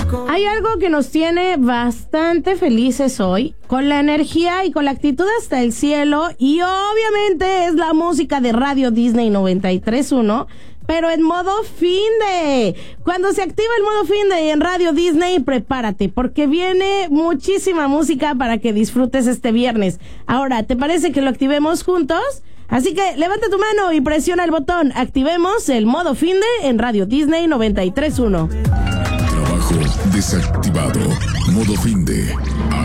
Hay algo que nos tiene bastante felices hoy, con la energía y con la actitud hasta el cielo, y obviamente es la música de Radio Disney 93.1, pero en modo finde. Cuando se activa el modo finde en Radio Disney, prepárate, porque viene muchísima música para que disfrutes este viernes. Ahora, ¿te parece que lo activemos juntos? Así que levanta tu mano y presiona el botón. Activemos el modo finde en Radio Disney 93.1. Trabajo desactivado. Modo finde